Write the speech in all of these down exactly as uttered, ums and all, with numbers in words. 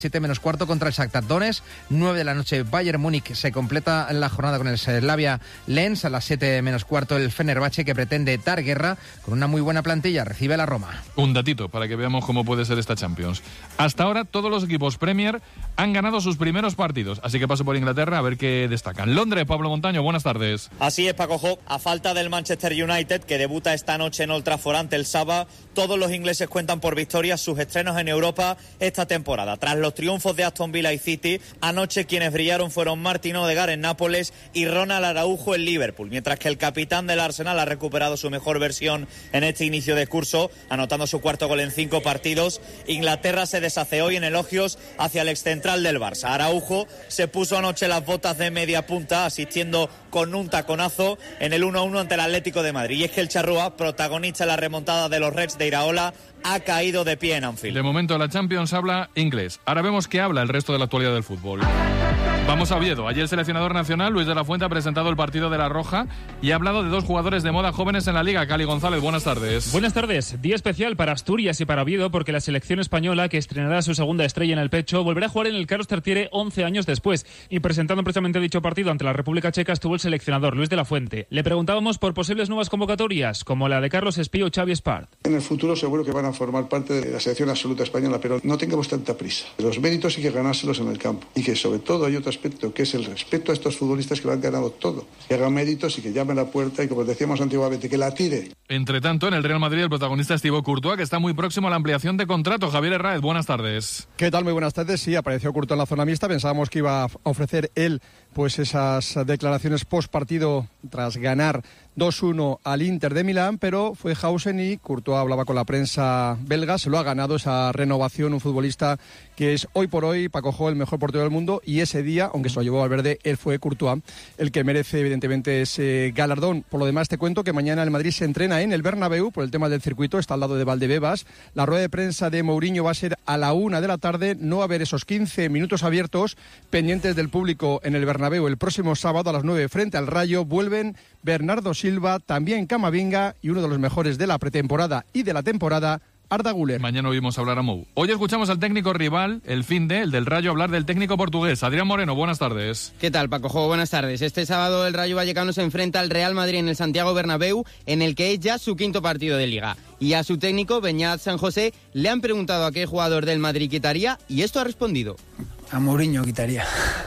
siete menos cuarto contra el Shakhtar Donetsk, nueve de la noche Bayern Múnich se completa la jornada con el Slavia Lens, a las siete menos cuarto el Fenerbahce, que pretende dar guerra con una muy buena plantilla, recibe a la Roma. Un datito para que veamos cómo puede ser esta Champions. Hasta ahora todos los equipos Premier han ganado sus primeros partidos, así que paso por Inglaterra a ver qué destacan. Londres, Pablo Montaño, buenas tardes. Así es, Paco Jo, a falta del Manchester United, que debuta esta noche en Old Trafford ante el Saba, todos los ingleses cuentan por victorias sus estrenos en Europa esta temporada. Tras los triunfos de Aston Villa y City, anoche quienes brillaron fueron Martin Odegaard en Nápoles y Ronald Araujo en Liverpool, mientras que el capitán del Arsenal ha recuperado su mejor versión en este inicio de curso, anotando su cuarto gol en cinco partidos. Inglaterra se deshace hoy en elogios hacia el excentral del Barça. Araujo se puso anoche las botas de media punta, asistiendo con un taconazo en el uno a uno ante el Atlético de Madrid. Y es que el charrúa, protagonista en la remontada de los Reds de Iraola, ha caído de pie en Anfield. De momento la Champions habla inglés. Ahora vemos qué habla el resto de la actualidad del fútbol. Vamos a Oviedo. Ayer el seleccionador nacional, Luis de la Fuente, ha presentado el partido de La Roja y ha hablado de dos jugadores de moda jóvenes en la Liga. Cali González, buenas tardes. Buenas tardes. Día especial para Asturias y para Oviedo, porque la selección española, que estrenará su segunda estrella en el pecho, volverá a jugar en el Carlos Tartiere once años después. Y presentando precisamente dicho partido ante la República Checa estuvo el seleccionador Luis de la Fuente. Le preguntábamos por posibles nuevas convocatorias, como la de Carlos Espí o Xavi Espart. En el futuro seguro que van a formar parte de la selección absoluta española, pero no tengamos tanta prisa. Los méritos hay que ganárselos en el campo. Y que sobre todo hay otro aspecto, que es el respeto a estos futbolistas que lo han ganado todo. Que hagan méritos y que llamen a la puerta y, como decíamos antiguamente, que la tire. Entre tanto, en el Real Madrid, el protagonista es Thibaut Courtois, que está muy próximo a la ampliación de contrato. Javier Herráez, buenas tardes. ¿Qué tal? Muy buenas tardes. Sí, apareció Courtois en la zona mixta. Pensábamos que iba a ofrecer él pues esas declaraciones post partido tras ganar dos uno al Inter de Milán, pero fue Hausen y Courtois hablaba con la prensa belga. Se lo ha ganado esa renovación, un futbolista que es hoy por hoy, Paco Jo, el mejor portero del mundo, y ese día, aunque se lo llevó Valverde, él fue Courtois el que merece evidentemente ese galardón. Por lo demás te cuento que mañana el Madrid se entrena en el Bernabéu por el tema del circuito, está al lado de Valdebebas. La rueda de prensa de Mourinho va a ser a la una de la tarde, no va a haber esos quince minutos abiertos pendientes del público en el Bernabéu. El próximo sábado a las nueve frente al Rayo vuelven Bernardo Silva, también Camavinga y uno de los mejores de la pretemporada y de la temporada, Arda Güler. Mañana oímos hablar a Mou. Hoy escuchamos al técnico rival, el finde, el del Rayo, hablar del técnico portugués. Adrián Moreno, buenas tardes. ¿Qué tal, Paco Jo? Buenas tardes. Este sábado el Rayo Vallecano se enfrenta al Real Madrid en el Santiago Bernabéu, en el que es ya su quinto partido de Liga. Y a su técnico, Beñat San José, le han preguntado a qué jugador del Madrid quitaría y esto ha respondido. A Mourinho quitaría.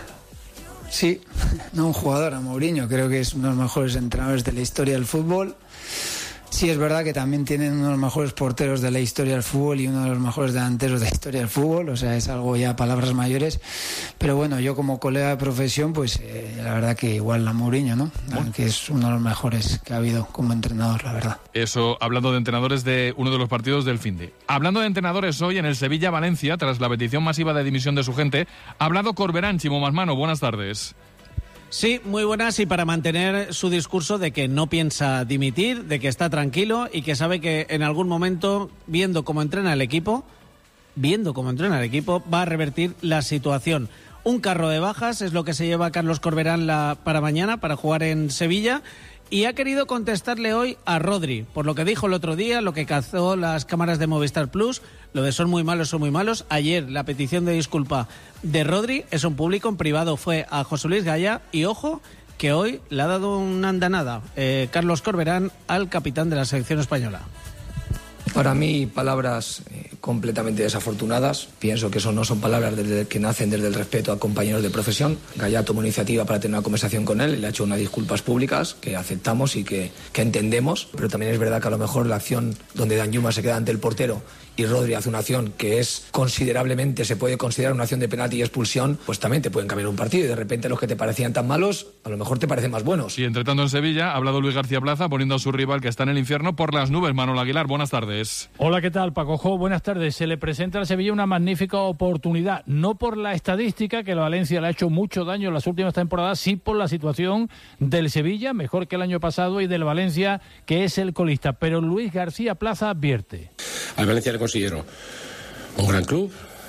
Sí, no un jugador, a Mourinho. Creo que es uno de los mejores entrenadores de la historia del fútbol. Sí, es verdad que también tienen uno de los mejores porteros de la historia del fútbol y uno de los mejores delanteros de la historia del fútbol, o sea, es algo ya palabras mayores, pero bueno, yo como colega de profesión, pues eh, la verdad que igual a Mourinho, ¿no? Bueno. Que es uno de los mejores que ha habido como entrenador, la verdad. Eso, hablando de entrenadores de uno de los partidos del finde. Hablando de entrenadores hoy en el Sevilla-Valencia, tras la petición masiva de dimisión de su gente, ha hablado Corberán. Chimo Masmano, buenas tardes. Sí, muy buenas, y para mantener su discurso de que no piensa dimitir, de que está tranquilo y que sabe que en algún momento, viendo cómo entrena el equipo, viendo cómo entrena el equipo, va a revertir la situación. Un carro de bajas es lo que se lleva Carlos Corberán la, para mañana, para jugar en Sevilla, y ha querido contestarle hoy a Rodri, por lo que dijo el otro día, lo que cazó las cámaras de Movistar Plus, lo de son muy malos, son muy malos. Ayer la petición de disculpa de Rodri, eso en público, en privado fue a José Luis Gaya, y ojo, que hoy le ha dado una andanada eh, Carlos Corberán al capitán de la selección española. Para mí, palabras eh, completamente desafortunadas. Pienso que eso no son palabras desde, que nacen desde el respeto a compañeros de profesión. Gaya tomó iniciativa para tener una conversación con él y le ha hecho unas disculpas públicas que aceptamos y que, que entendemos. Pero también es verdad que a lo mejor la acción donde Danjuma se queda ante el portero y Rodri hace una acción que es considerablemente, se puede considerar una acción de penalti y expulsión, pues también te pueden cambiar un partido y de repente los que te parecían tan malos, a lo mejor te parecen más buenos. Y entre tanto en Sevilla ha hablado Luis García Plaza poniendo a su rival que está en el infierno por las nubes. Manuel Aguilar, buenas tardes. Hola, ¿qué tal, Paco Jo? Buenas tardes. Se le presenta al Sevilla una magnífica oportunidad, no por la estadística, que la Valencia le ha hecho mucho daño en las últimas temporadas, sí por la situación del Sevilla, mejor que el año pasado, y del Valencia, que es el colista. Pero Luis García Plaza advierte. Al Valencia le considero un gran club,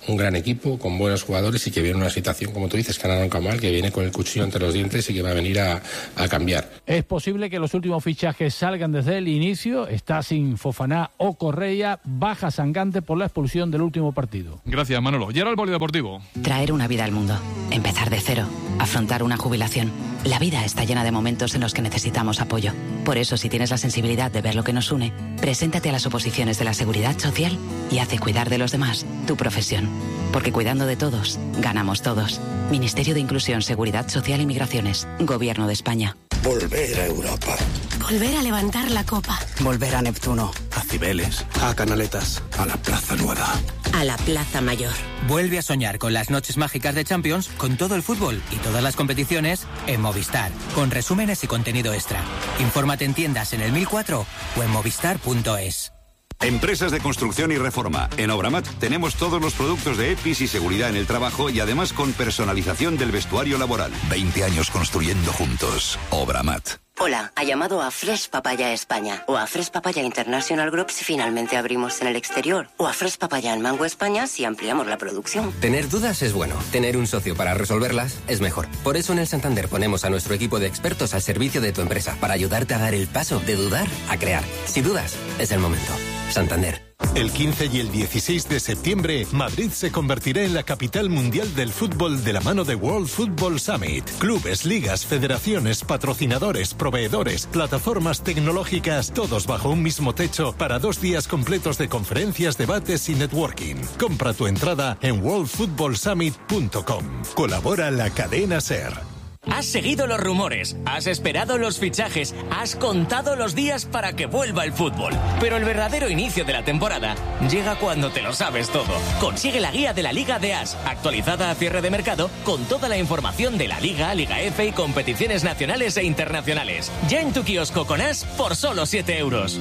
un gran equipo, con buenos jugadores y que viene una situación, como tú dices, que han arrancado mal, que viene con el cuchillo entre los dientes y que va a venir a, a cambiar. Es posible que los últimos fichajes salgan desde el inicio. Está sin Fofana o Correa, baja sangrante por la expulsión del último partido. Gracias, Manolo. Y ahora el polideportivo. Traer una vida al mundo, empezar de cero, afrontar una jubilación. La vida está llena de momentos en los que necesitamos apoyo. Por eso, si tienes la sensibilidad de ver lo que nos une, preséntate a las oposiciones de la Seguridad Social y hace cuidar de los demás tu profesión. Porque cuidando de todos, ganamos todos. Ministerio de Inclusión, Seguridad Social y Migraciones. Gobierno de España. Volver a Europa. Volver a levantar la copa. Volver a Neptuno. A Cibeles. A Canaletas. A la Plaza Nueva. A la Plaza Mayor. Vuelve a soñar con las noches mágicas de Champions, con todo el fútbol y todas las competiciones en Movistar, con resúmenes y contenido extra. Infórmate en tiendas en el mil cuatro o en movistar punto es. Empresas de construcción y reforma. En Obramat tenemos todos los productos de E P I S y seguridad en el trabajo y además con personalización del vestuario laboral. veinte años construyendo juntos. Obramat. Hola, ha llamado a Fresh Papaya España o a Fresh Papaya International Group si finalmente abrimos en el exterior o a Fresh Papaya en Mango España si ampliamos la producción. Tener dudas es bueno, tener un socio para resolverlas es mejor. Por eso en el Santander ponemos a nuestro equipo de expertos al servicio de tu empresa para ayudarte a dar el paso de dudar a crear. Si dudas, es el momento. Santander. El quince y el dieciséis de septiembre, Madrid se convertirá en la capital mundial del fútbol de la mano de World Football Summit. Clubes, ligas, federaciones, patrocinadores, proveedores, plataformas tecnológicas, todos bajo un mismo techo para dos días completos de conferencias, debates y networking. Compra tu entrada en world football summit punto com. Colabora la cadena SER. Has seguido los rumores, has esperado los fichajes, has contado los días para que vuelva el fútbol. Pero el verdadero inicio de la temporada llega cuando te lo sabes todo. Consigue la guía de la Liga de As, actualizada a cierre de mercado, con toda la información de la Liga, Liga F y competiciones nacionales e internacionales. Ya en tu kiosco con As por solo siete euros.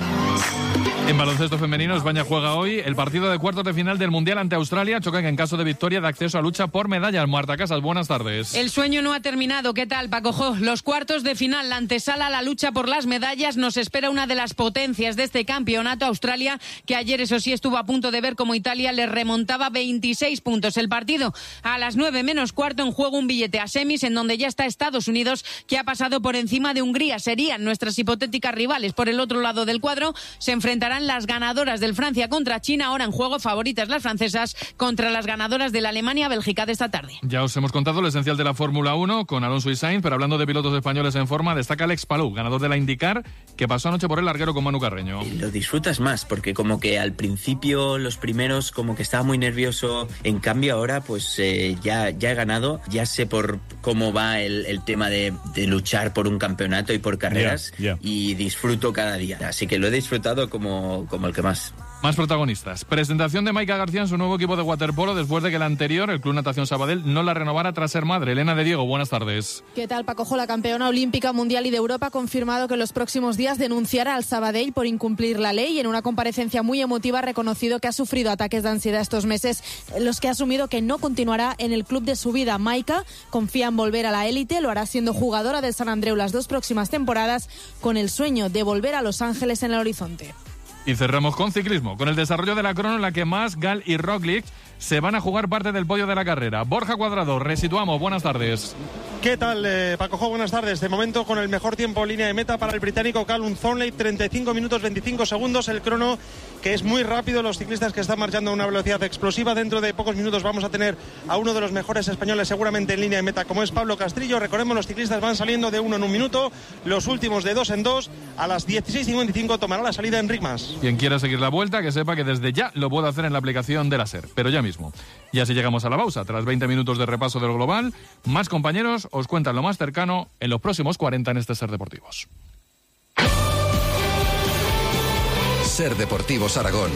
En baloncesto femenino, España juega hoy el partido de cuartos de final del Mundial ante Australia. Chocan en caso de victoria de acceso a lucha por medallas. Marta Casas, buenas tardes. El sueño no ha terminado. ¿Qué tal, Paco Jo? Los cuartos de final, la antesala a la lucha por las medallas. Nos espera una de las potencias de este campeonato, Australia, que ayer, eso sí, estuvo a punto de ver cómo Italia le remontaba veintiséis puntos. El partido a las nueve menos cuarto, en juego un billete a semis, en donde ya está Estados Unidos, que ha pasado por encima de Hungría. Serían nuestras hipotéticas rivales. Por el otro lado del cuadro se enfrentarán las ganadoras del Francia contra China, ahora en juego favoritas las francesas contra las ganadoras de la Alemania-Bélgica de esta tarde. Ya os hemos contado lo esencial de la Fórmula uno con Alonso y Sainz, pero hablando de pilotos españoles en forma, destaca Alex Palou, ganador de la IndyCar, que pasó anoche por el larguero con Manu Carreño. Lo disfrutas más, porque como que al principio, los primeros, como que estaba muy nervioso, en cambio ahora pues eh, ya, ya he ganado, ya sé por cómo va el, el tema de, de luchar por un campeonato y por carreras, yeah, yeah. y disfruto cada día, así que lo he disfrutado como, como el que más. Más protagonistas. Presentación de Maika García en su nuevo equipo de waterpolo después de que el anterior, el Club Natación Sabadell, no la renovara tras ser madre. Elena de Diego, buenas tardes. ¿Qué tal, Paco Jo? La campeona olímpica mundial y de Europa ha confirmado que en los próximos días denunciará al Sabadell por incumplir la ley. En una comparecencia muy emotiva ha reconocido que ha sufrido ataques de ansiedad estos meses, en los que ha asumido que no continuará en el club de su vida. Maika confía en volver a la élite, lo hará siendo jugadora del San Andreu las dos próximas temporadas, con el sueño de volver a Los Ángeles en el horizonte. Y cerramos con ciclismo, con el desarrollo de la crono en la que Mas, Gal y Roglic se van a jugar parte del podio de la carrera. Borja Cuadrado, resituamos, buenas tardes. ¿Qué tal, eh, Paco Jo? Buenas tardes. De momento con el mejor tiempo en línea de meta para el británico Callum Thornley, treinta y cinco minutos veinticinco segundos, el crono que es muy rápido, los ciclistas que están marchando a una velocidad explosiva. Dentro de pocos minutos vamos a tener a uno de los mejores españoles seguramente en línea de meta, como es Pablo Castrillo. Recordemos, los ciclistas van saliendo de uno en un minuto, los últimos de dos en dos. A las dieciséis cincuenta y cinco tomará la salida Enric Mas. Quien quiera seguir la vuelta, que sepa que desde ya lo puede hacer en la aplicación de la SER, pero ya mismo. Y así llegamos a la pausa. Tras veinte minutos de repaso de lo global, más compañeros os cuentan lo más cercano en los próximos cuarenta en este SER Deportivos. SER Deportivos Aragón.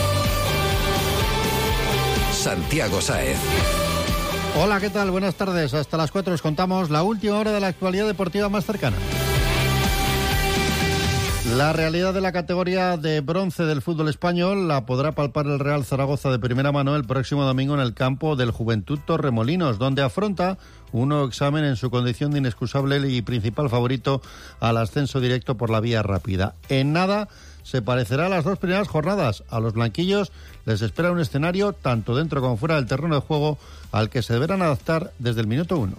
Santiago Sáez. Hola, ¿qué tal? Buenas tardes. Hasta las cuatro os contamos la última hora de la actualidad deportiva más cercana. La realidad de la categoría de bronce del fútbol español la podrá palpar el Real Zaragoza de primera mano el próximo domingo en el campo del Juventud Torremolinos, donde afronta un nuevo examen en su condición de inexcusable y principal favorito al ascenso directo por la vía rápida. En nada se parecerá a las dos primeras jornadas. A los blanquillos les espera un escenario, tanto dentro como fuera del terreno de juego, al que se deberán adaptar desde el minuto uno.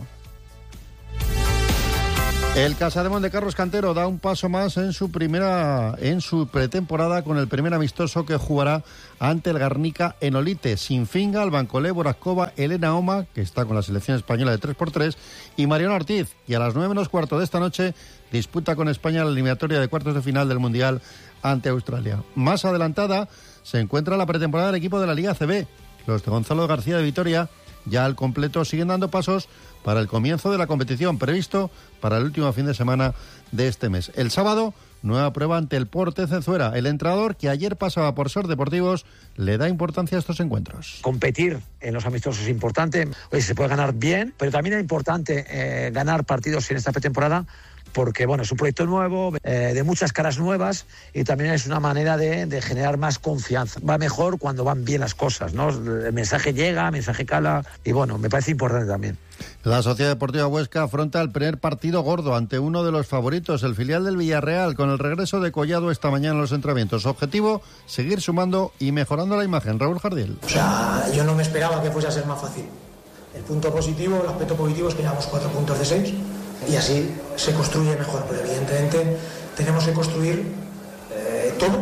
El Casademón de Carlos Cantero da un paso más en su primera en su pretemporada con el primer amistoso que jugará ante el Garnica en Olite. Sin Finga, Albancolé, Borazcova, Elena Oma, que está con la selección española de tres por tres, y Mariano Ortiz. Y a las nueve menos cuarto de esta noche disputa con España la eliminatoria de cuartos de final del Mundial ante Australia. Más adelantada se encuentra la pretemporada del equipo de la Liga A C B. Los de Gonzalo García de Vitoria, ya al completo, siguen dando pasos para el comienzo de la competición previsto para el último fin de semana de este mes. El sábado, nueva prueba ante el Porte Cenzuera. El entrenador, que ayer pasaba por Sor Deportivos, le da importancia a estos encuentros. Competir en los amistosos es importante. Hoy se puede ganar bien, pero también es importante eh, ganar partidos en esta pretemporada, porque bueno, es un proyecto nuevo, eh, de muchas caras nuevas, y también es una manera de, de generar más confianza. Va mejor cuando van bien las cosas, ¿no? El mensaje llega, el mensaje cala, y bueno, me parece importante también. La Sociedad Deportiva Huesca afronta el primer partido gordo ante uno de los favoritos, el filial del Villarreal, con el regreso de Collado esta mañana en los entrenamientos. Objetivo, seguir sumando y mejorando la imagen. Raúl Jardiel. O sea, yo no me esperaba que fuese a ser más fácil. El punto positivo, el aspecto positivo es que llevamos cuatro puntos de seis. Y así se construye mejor, pero evidentemente tenemos que construir eh, todo,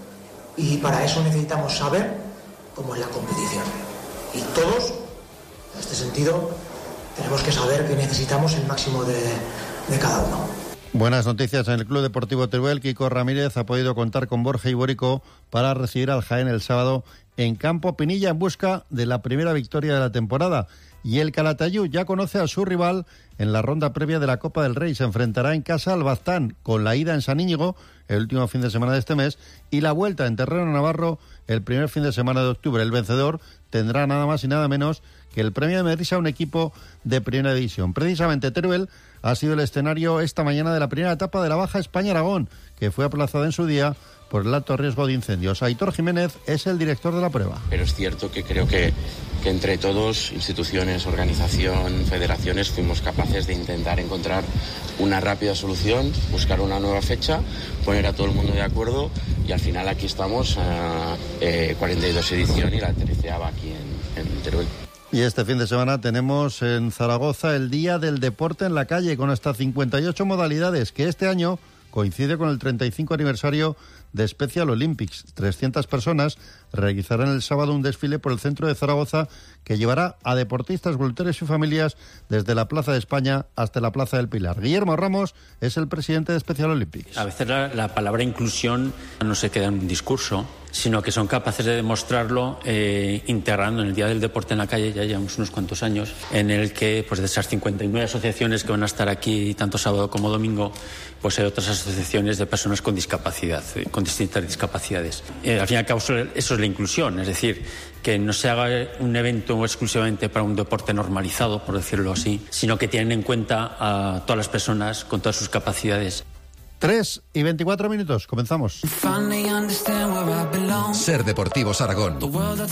y para eso necesitamos saber cómo es la competición. Y todos, en este sentido, tenemos que saber que necesitamos el máximo de, de cada uno. Buenas noticias en el Club Deportivo Teruel. Kiko Ramírez ha podido contar con Borja Ibórico para recibir al Jaén el sábado en Campo Pinilla en busca de la primera victoria de la temporada. Y el Calatayud ya conoce a su rival en la ronda previa de la Copa del Rey. Se enfrentará en casa al Baztán, con la ida en San Íñigo el último fin de semana de este mes y la vuelta en terreno navarro el primer fin de semana de octubre. El vencedor tendrá nada más y nada menos que el premio de Medrisa a un equipo de primera división. Precisamente Teruel ha sido el escenario esta mañana de la primera etapa de la Baja España-Aragón, que fue aplazada en su día por el alto riesgo de incendios. Aitor Jiménez es el director de la prueba. Pero es cierto que creo que, que entre todos, instituciones, organización, federaciones, fuimos capaces de intentar encontrar una rápida solución, buscar una nueva fecha, poner a todo el mundo de acuerdo, y al final aquí estamos, a eh, cuarenta y dos edición y la treceava aquí en, en Teruel. Y este fin de semana tenemos en Zaragoza el Día del Deporte en la Calle, con hasta cincuenta y ocho modalidades, que este año coincide con el treinta y cinco aniversario de Special Olympics. trescientas personas realizarán el sábado un desfile por el centro de Zaragoza que llevará a deportistas, voluntarios y familias desde la Plaza de España hasta la Plaza del Pilar. Guillermo Ramos es el presidente de Special Olympics. A veces la, la palabra inclusión no se queda en un discurso, sino que son capaces de demostrarlo eh, integrando en el Día del Deporte en la Calle. Ya llevamos unos cuantos años en el que, pues de esas cincuenta y nueve asociaciones que van a estar aquí tanto sábado como domingo, pues hay otras asociaciones de personas con discapacidad, con distintas discapacidades. Eh, al fin y al cabo eso es la inclusión, es decir, que no se haga un evento exclusivamente para un deporte normalizado, por decirlo así, sino que tienen en cuenta a todas las personas con todas sus capacidades. tres y veinticuatro minutos, comenzamos. Ser Deportivos Aragón.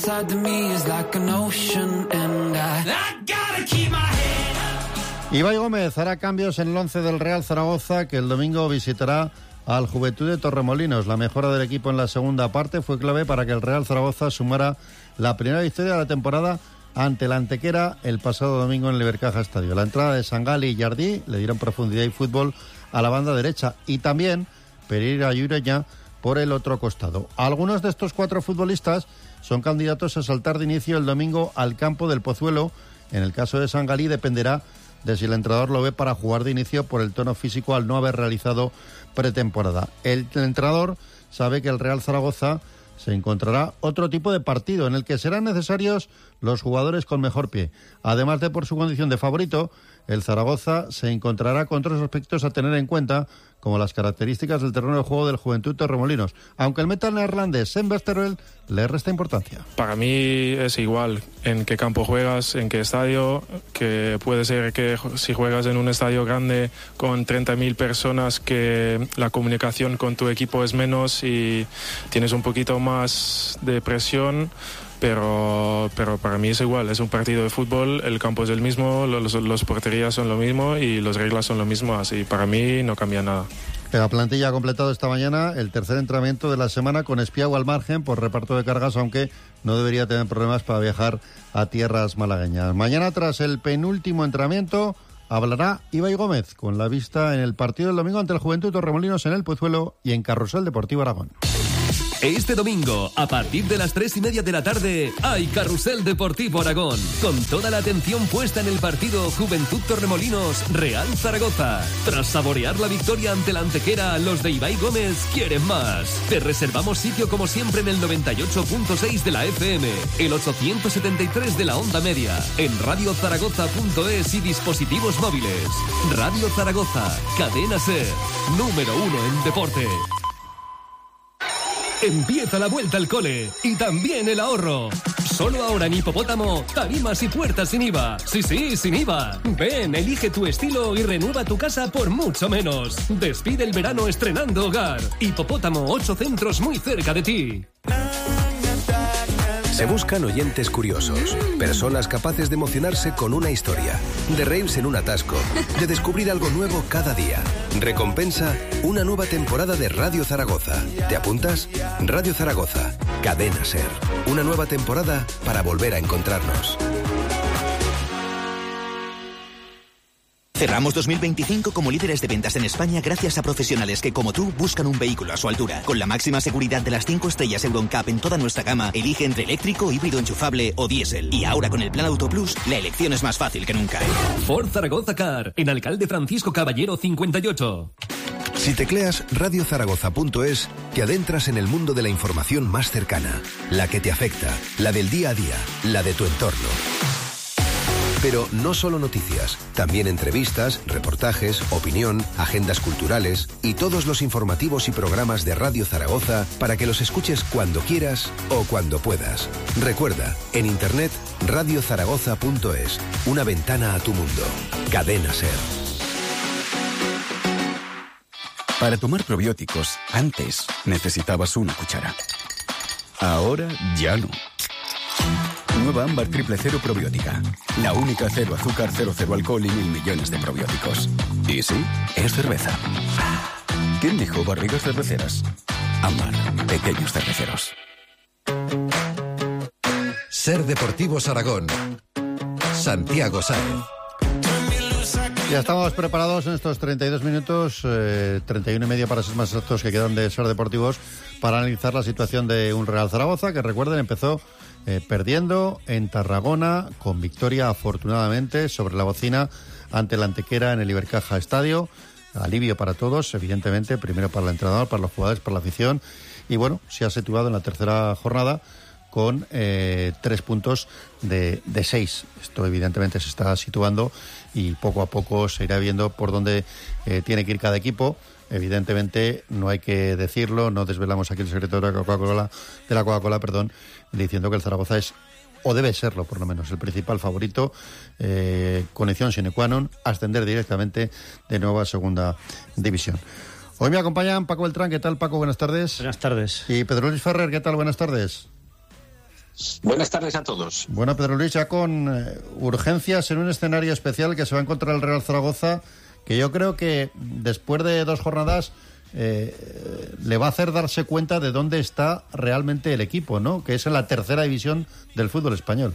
Ibai Gómez hará cambios en el once del Real Zaragoza, que el domingo visitará al Juventud de Torremolinos. La mejora del equipo en la segunda parte fue clave para que el Real Zaragoza sumara la primera victoria de la temporada ante la Antequera el pasado domingo en el Ibercaja Estadio. La entrada de Sangali y Jardí le dieron profundidad y fútbol a la banda derecha, y también Pereira y Ureña por el otro costado. Algunos de estos cuatro futbolistas son candidatos a saltar de inicio el domingo al campo del Pozuelo. En el caso de Sangali dependerá de si el entrenador lo ve para jugar de inicio por el tono físico al no haber realizado pretemporada. El, el entrenador sabe que el Real Zaragoza se encontrará otro tipo de partido en el que serán necesarios los jugadores con mejor pie. Además de por su condición de favorito, el Zaragoza se encontrará con otros aspectos a tener en cuenta, como las características del terreno de juego del Juventud Torremolinos, aunque el metal neerlandés Sven Westerveld le resta importancia. Para mí es igual en qué campo juegas, en qué estadio, que puede ser que si juegas en un estadio grande con treinta mil personas, que la comunicación con tu equipo es menos y tienes un poquito más de presión. Pero, pero para mí es igual, es un partido de fútbol, el campo es el mismo, los, los porterías son lo mismo y las reglas son lo mismo, así para mí no cambia nada. La plantilla ha completado esta mañana el tercer entrenamiento de la semana con Espiago al margen por reparto de cargas, aunque no debería tener problemas para viajar a tierras malagueñas. Mañana, tras el penúltimo entrenamiento, hablará Ibai Gómez con la vista en el partido del domingo ante el Juventud Torremolinos en el Pozuelo y en Carrusel Deportivo Aragón. Este domingo, a partir de las tres y media de la tarde, hay Carrusel Deportivo Aragón, con toda la atención puesta en el partido Juventud Torremolinos Real Zaragoza. Tras saborear la victoria ante la Antequera, los de Ibai Gómez quieren más. Te reservamos sitio como siempre en el noventa y ocho punto seis de la F M, el ochocientos setenta y tres de la onda media, en radio zaragoza punto es y dispositivos móviles. Radio Zaragoza, cadena SER, número uno en deporte. Empieza la vuelta al cole y también el ahorro. Solo ahora en Hipopótamo, tarimas y puertas sin I V A. Sí, sí, sin I V A. Ven, elige tu estilo y renueva tu casa por mucho menos. Despide el verano estrenando hogar. Hipopótamo, ocho centros muy cerca de ti. Se buscan oyentes curiosos, personas capaces de emocionarse con una historia, de reírse en un atasco, de descubrir algo nuevo cada día. Recompensa, una nueva temporada de Radio Zaragoza. ¿Te apuntas? Radio Zaragoza, Cadena SER. Una nueva temporada para volver a encontrarnos. Cerramos dos mil veinticinco como líderes de ventas en España gracias a profesionales que, como tú, buscan un vehículo a su altura. Con la máxima seguridad de las cinco estrellas EuroNCAP en toda nuestra gama, elige entre eléctrico, híbrido enchufable o diésel. Y ahora con el Plan Auto Plus, la elección es más fácil que nunca. Ford Zaragoza Car, en Alcalde Francisco Caballero cincuenta y ocho. Si tecleas radio zaragoza punto es, te adentras en el mundo de la información más cercana, la que te afecta, la del día a día, la de tu entorno. Pero no solo noticias, también entrevistas, reportajes, opinión, agendas culturales y todos los informativos y programas de Radio Zaragoza para que los escuches cuando quieras o cuando puedas. Recuerda, en internet radio zaragoza punto es, una ventana a tu mundo. Cadena SER. Para tomar probióticos, antes necesitabas una cuchara. Ahora ya no. Nueva Ámbar Triple Cero Probiótica. La única cero azúcar, cero, cero alcohol y mil millones de probióticos. Y sí, es cerveza. ¿Quién dijo barrigas cerveceras? Ámbar, pequeños cerveceros. SER Deportivos Aragón. Santiago Sáenz. Ya estamos preparados en estos treinta y dos minutos, eh, treinta y uno y medio para ser más exactos, que quedan de SER Deportivos, para analizar la situación de un Real Zaragoza que, recuerden, empezó eh, perdiendo en Tarragona, con victoria afortunadamente sobre la bocina ante la Antequera en el Ibercaja Estadio. Alivio para todos, evidentemente, primero para el entrenador, para los jugadores, para la afición, y bueno, se ha situado en la tercera jornada con eh, tres puntos de, de seis. Esto evidentemente se está situando y poco a poco se irá viendo por dónde eh, tiene que ir cada equipo. Evidentemente no hay que decirlo, no desvelamos aquí el secreto de la Coca-Cola, de la Coca-Cola, perdón, diciendo que el Zaragoza es, o debe serlo por lo menos, el principal favorito, eh, condición sine qua non, ascender directamente de nuevo a segunda división. Hoy me acompañan Paco Beltrán. ¿Qué tal, Paco? Buenas tardes. Buenas tardes. Y Pedro Luis Ferrer. ¿Qué tal? Buenas tardes. Buenas tardes a todos. Bueno, Pedro Luis, ya con eh, urgencias en un escenario especial que se va a encontrar el Real Zaragoza, que yo creo que después de dos jornadas eh, le va a hacer darse cuenta de dónde está realmente el equipo, ¿no? Que es en la tercera división del fútbol español.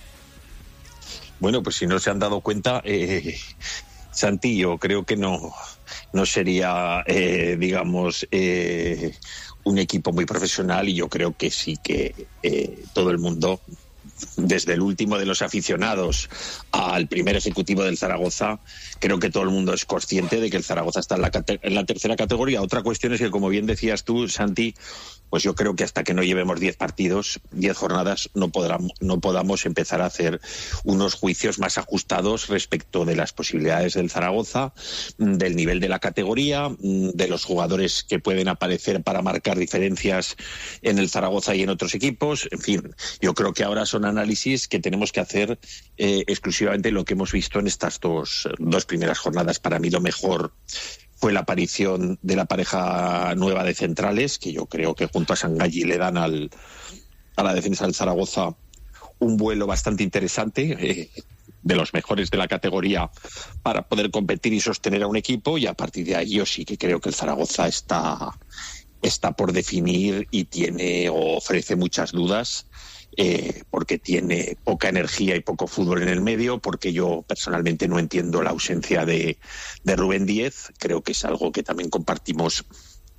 Bueno, pues si no se han dado cuenta, eh, Santi, yo creo que no, no sería, eh, digamos... Eh, un equipo muy profesional, y yo creo que sí que eh, todo el mundo, desde el último de los aficionados al primer ejecutivo del Zaragoza, creo que todo el mundo es consciente de que el Zaragoza está en la, en la tercera categoría. Otra cuestión es que, como bien decías tú, Santi, pues yo creo que hasta que no llevemos diez partidos, diez jornadas, no podamos, no podamos empezar a hacer unos juicios más ajustados respecto de las posibilidades del Zaragoza, del nivel de la categoría, de los jugadores que pueden aparecer para marcar diferencias en el Zaragoza y en otros equipos. En fin, yo creo que ahora son análisis que tenemos que hacer eh, exclusivamente lo que hemos visto en estas dos, dos primeras jornadas. Para mí lo mejor fue la aparición de la pareja nueva de centrales, que yo creo que junto a Sangalli le dan al, a la defensa del Zaragoza un vuelo bastante interesante. Eh, de los mejores de la categoría para poder competir y sostener a un equipo, y a partir de ahí yo sí que creo que el Zaragoza está, está por definir y tiene o ofrece muchas dudas. Eh, porque tiene poca energía y poco fútbol en el medio, porque yo personalmente no entiendo la ausencia de, de Rubén Díez. Creo que es algo que también compartimos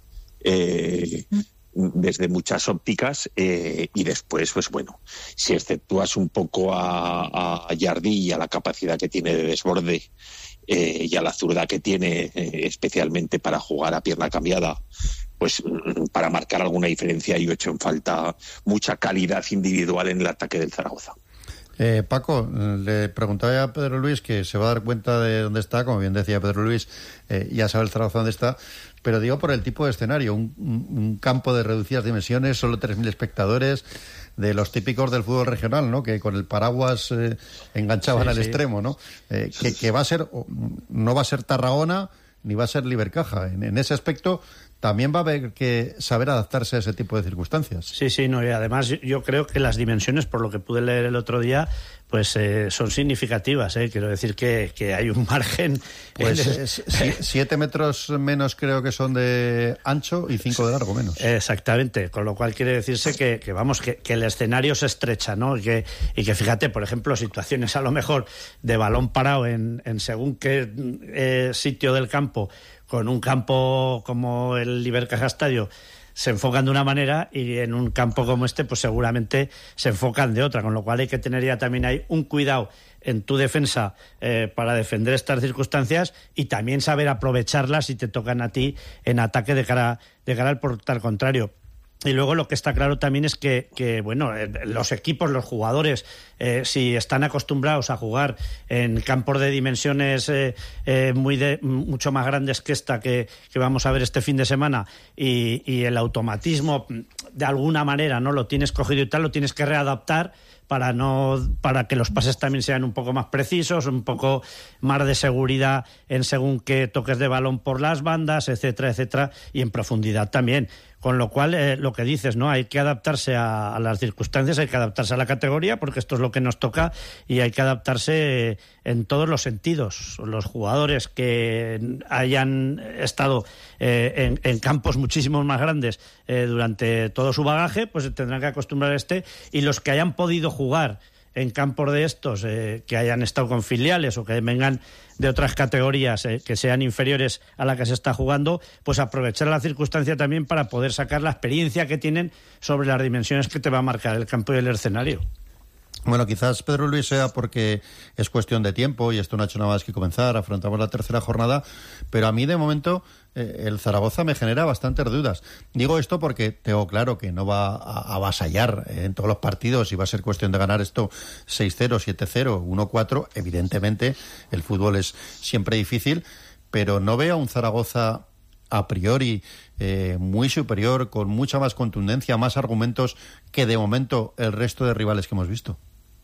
eh, desde muchas ópticas, eh, y después, pues bueno, si exceptúas un poco a, a Jardí y a la capacidad que tiene de desborde eh, y a la zurda que tiene, eh, especialmente para jugar a pierna cambiada, pues para marcar alguna diferencia yo he hecho en falta mucha calidad individual en el ataque del Zaragoza. Eh, Paco, le preguntaba a Pedro Luis, que se va a dar cuenta de dónde está, como bien decía Pedro Luis, eh, ya sabe el Zaragoza dónde está, pero digo por el tipo de escenario, un, un campo de reducidas dimensiones, solo tres mil espectadores, de los típicos del fútbol regional, ¿no? Que con el paraguas eh, enganchaban sí, al sí. extremo, ¿no? Eh, que, que va a ser, no va a ser Tarragona ni va a ser Libercaja. En, en ese aspecto también va a haber que saber adaptarse a ese tipo de circunstancias. Sí, sí, no, y además yo creo que las dimensiones, por lo que pude leer el otro día, pues eh, son significativas, ¿eh? Quiero decir que, que hay un margen... Pues es, siete metros menos creo que son de ancho y cinco de largo menos. Exactamente, con lo cual quiere decirse que, que vamos, que, que el escenario se estrecha, ¿no? Y que, y que fíjate, por ejemplo, situaciones a lo mejor de balón parado en, en según qué eh, sitio del campo, con un campo como el Libercaja Estadio, se enfocan de una manera, y en un campo como este pues seguramente se enfocan de otra, con lo cual hay que tener ya también ahí un cuidado en tu defensa eh, para defender estas circunstancias, y también saber aprovecharlas si te tocan a ti en ataque de cara, de cara al portal contrario. Y luego lo que está claro también es que, que bueno, los equipos, los jugadores, eh, si están acostumbrados a jugar en campos de dimensiones eh, eh, muy de, mucho más grandes que esta que, que vamos a ver este fin de semana, y, y el automatismo de alguna manera no lo tienes cogido y tal, lo tienes que readaptar para no para que los pases también sean un poco más precisos, un poco más de seguridad en según qué toques de balón por las bandas, etcétera, etcétera, y en profundidad también. Con lo cual, eh, lo que dices, ¿no? Hay que adaptarse a, a las circunstancias, hay que adaptarse a la categoría, porque esto es lo que nos toca, y hay que adaptarse eh, en todos los sentidos. Los jugadores que hayan estado eh, en, en campos muchísimo más grandes eh, durante todo su bagaje, pues tendrán que acostumbrar a este, y los que hayan podido jugar en campos de estos, eh, que hayan estado con filiales o que vengan de otras categorías eh, que sean inferiores a la que se está jugando, pues aprovechar la circunstancia también para poder sacar la experiencia que tienen sobre las dimensiones que te va a marcar el campo y el escenario. Bueno, quizás, Pedro Luis, sea porque es cuestión de tiempo y esto no ha hecho nada más que comenzar, afrontamos la tercera jornada, pero a mí de momento eh, el Zaragoza me genera bastantes dudas. Digo esto porque tengo claro que no va a avasallar en todos los partidos y va a ser cuestión de ganar esto seis cero, siete cero, uno cuatro. Evidentemente, el fútbol es siempre difícil, pero no veo a un Zaragoza a priori eh, muy superior, con mucha más contundencia, más argumentos que de momento el resto de rivales que hemos visto.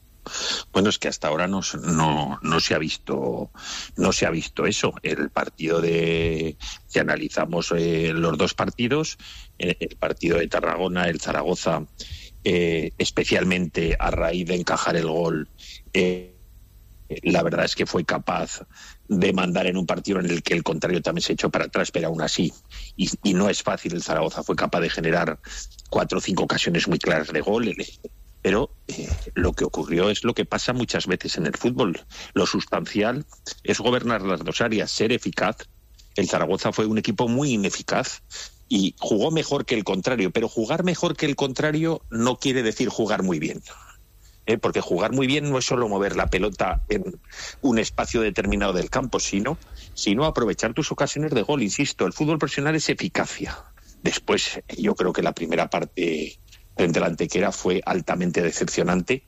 Bueno, es que hasta ahora no, no, no se ha visto no se ha visto eso. El partido de que analizamos eh, los dos partidos, el, el partido de Tarragona, el Zaragoza, eh, especialmente a raíz de encajar el gol, eh, la verdad es que fue capaz de mandar en un partido en el que el contrario también se echó para atrás, pero aún así, y, y no es fácil, el Zaragoza fue capaz de generar cuatro o cinco ocasiones muy claras de gol. Pero eh, lo que ocurrió es lo que pasa muchas veces en el fútbol. Lo sustancial es gobernar las dos áreas, ser eficaz. El Zaragoza fue un equipo muy ineficaz y jugó mejor que el contrario, pero jugar mejor que el contrario no quiere decir jugar muy bien. ¿Eh? Porque jugar muy bien no es solo mover la pelota en un espacio determinado del campo, sino, sino aprovechar tus ocasiones de gol. Insisto, el fútbol profesional es eficacia. Después, yo creo que la primera parte frente a la Antequera fue altamente decepcionante.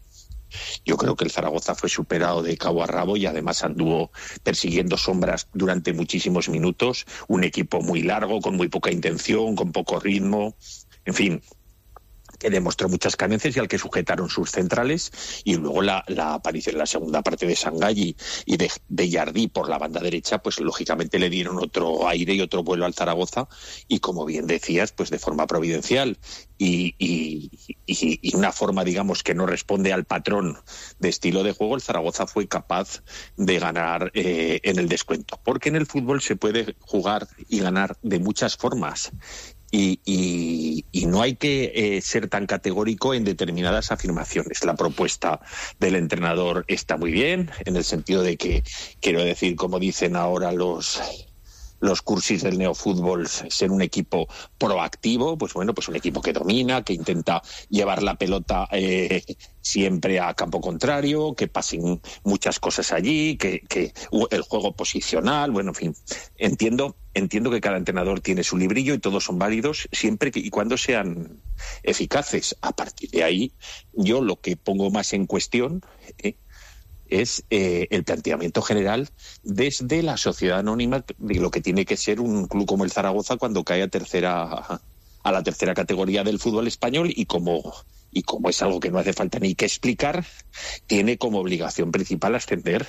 Yo creo que el Zaragoza fue superado de cabo a rabo y además anduvo persiguiendo sombras durante muchísimos minutos. Un equipo muy largo, con muy poca intención, con poco ritmo. En fin, que demostró muchas carencias y al que sujetaron sus centrales, y luego la, la aparición en la segunda parte de Sangalli y de, de Jardí por la banda derecha, pues lógicamente le dieron otro aire y otro vuelo al Zaragoza, y como bien decías, pues de forma providencial y, y, y, y una forma, digamos, que no responde al patrón de estilo de juego, el Zaragoza fue capaz de ganar eh, en el descuento, porque en el fútbol se puede jugar y ganar de muchas formas. Y, y, y no hay que eh, ser tan categórico en determinadas afirmaciones. La propuesta del entrenador está muy bien, en el sentido de que, quiero decir, como dicen ahora los... los cursis del neofútbol, ser un equipo proactivo, pues bueno, pues un equipo que domina, que intenta llevar la pelota eh, siempre a campo contrario, que pasen muchas cosas allí, que, que el juego posicional, bueno, en fin, entiendo entiendo que cada entrenador tiene su librillo y todos son válidos siempre que, y cuando sean eficaces. A partir de ahí, yo lo que pongo más en cuestión eh, es eh, el planteamiento general desde la sociedad anónima de lo que tiene que ser un club como el Zaragoza cuando cae a tercera a la tercera categoría del fútbol español, y como y como es algo que no hace falta ni que explicar, tiene como obligación principal ascender,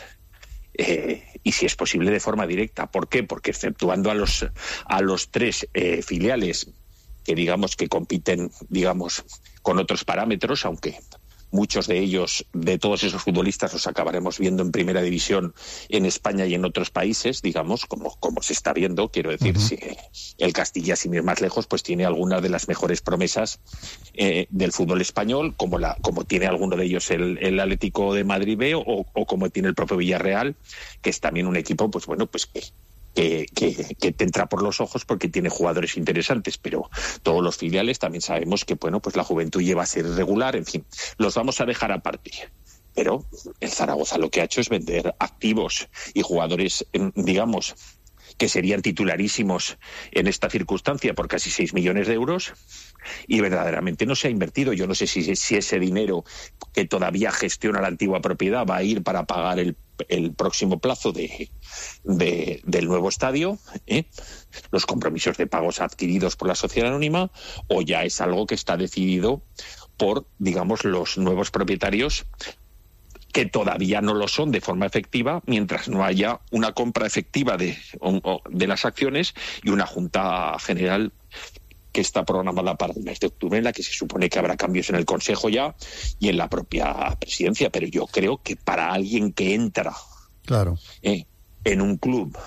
eh, y si es posible de forma directa. ¿Por qué? Porque exceptuando a los a los tres eh, filiales que digamos que compiten, digamos, con otros parámetros, aunque muchos de ellos, de todos esos futbolistas, los acabaremos viendo en primera división en España y en otros países, digamos, como, como se está viendo. Quiero decir, uh-huh. si el Castilla, sin ir más lejos, pues tiene algunas de las mejores promesas eh, del fútbol español, como la como tiene alguno de ellos el, el Atlético de Madrid B, o, o como tiene el propio Villarreal, que es también un equipo, pues bueno, pues que Que, que, que te entra por los ojos porque tiene jugadores interesantes, pero todos los filiales también sabemos que, bueno, pues la juventud lleva a ser irregular, en fin, los vamos a dejar aparte. Pero el Zaragoza lo que ha hecho es vender activos y jugadores, digamos, que serían titularísimos en esta circunstancia por casi seis millones de euros, y verdaderamente no se ha invertido. Yo no sé si, si ese dinero que todavía gestiona la antigua propiedad va a ir para pagar el, el próximo plazo de, de, del nuevo estadio, ¿eh? los compromisos de pagos adquiridos por la sociedad anónima, o ya es algo que está decidido por, digamos, los nuevos propietarios, que todavía no lo son de forma efectiva, mientras no haya una compra efectiva de, de las acciones y una Junta General que está programada para el mes de octubre, en la que se supone que habrá cambios en el Consejo ya y en la propia presidencia. Pero yo creo que para alguien que entra claro. eh, en un club,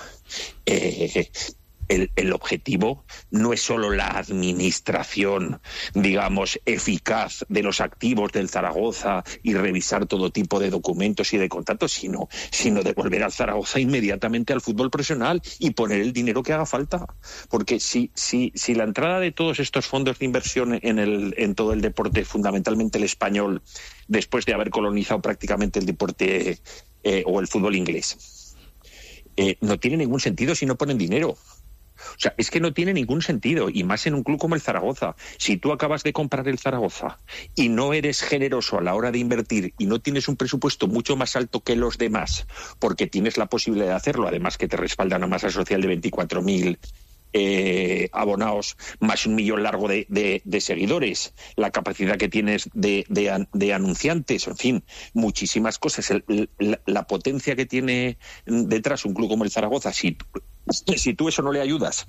eh, el, el objetivo no es solo la administración, digamos, eficaz de los activos del Zaragoza y revisar todo tipo de documentos y de contratos, sino, sino devolver al Zaragoza inmediatamente al fútbol profesional y poner el dinero que haga falta. Porque si, si, si la entrada de todos estos fondos de inversión en, el, en todo el deporte, fundamentalmente el español, después de haber colonizado prácticamente el deporte eh, o el fútbol inglés, eh, no tiene ningún sentido si no ponen dinero. O sea, es que no tiene ningún sentido, y más en un club como el Zaragoza. Si tú acabas de comprar el Zaragoza y no eres generoso a la hora de invertir y no tienes un presupuesto mucho más alto que los demás, porque tienes la posibilidad de hacerlo, además que te respalda una masa social de veinticuatro mil eh, abonados, más un millón largo de, de, de seguidores, la capacidad que tienes de, de, de anunciantes, en fin, muchísimas cosas, el, la, la potencia que tiene detrás un club como el Zaragoza. Si Si tú eso no le ayudas